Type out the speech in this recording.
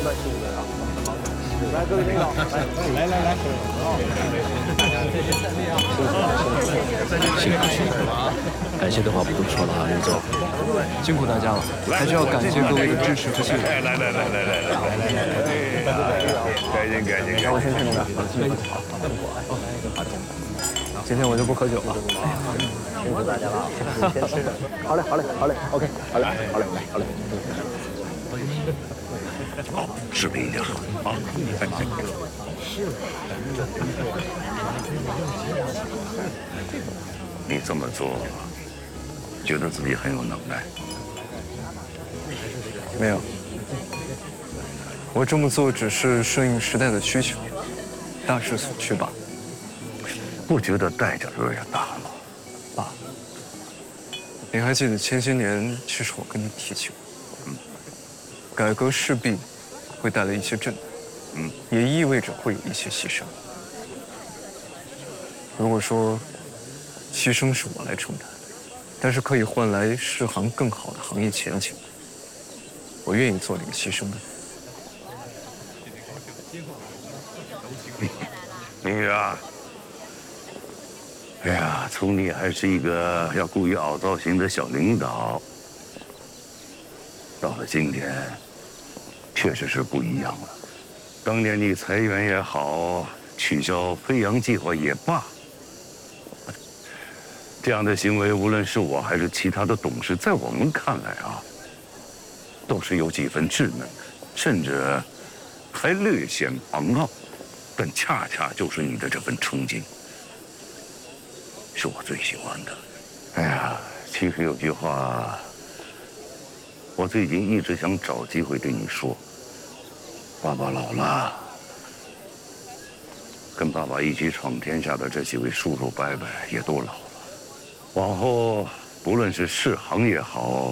来，各位领导，来， 感谢的话不多说了啊，刘总，辛苦大家了，还是要感谢各位的支持和信任。 来，赶紧， 今天我就不喝酒了， 辛苦大家了，先吃着。好嘞，OK，好嘞。 好，视频一点啊。你这么做，觉得自己很有能耐？ 没有，我这么做只是顺应时代的需求，大势所趋罢。 不觉得代价有点大吗？ 爸，你还记得前些年，其实我跟你提起过，改革势必会带来一些震荡，也意味着会有一些牺牲。如果说牺牲是我来承担，但是可以换来世行更好的行业前景，我愿意做这个牺牲的人。 明宇啊，哎呀，从你还是一个要故意凹造型的小领导，到了今天，确实是不一样了。当年你裁员也好，取消飞扬计划也罢，这样的行为，无论是我还是其他的董事，在我们看来啊，都是有几分稚嫩的，甚至还略显昂傲，但恰恰就是你的这份冲劲，是我最喜欢的。哎呀，其实有句话，我最近一直想找机会对你说。爸爸老了，跟爸爸一起闯天下的这几位叔叔伯伯也都老了，往后不论是世行也好，